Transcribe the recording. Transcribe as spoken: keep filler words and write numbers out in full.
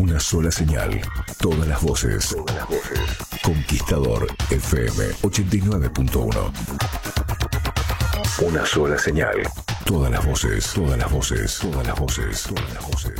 Una sola señal. Todas las voces. Todas las voces. Conquistador F M ochenta y nueve punto uno. Una sola señal. Todas las voces. Todas las voces. Todas las voces. Todas las voces.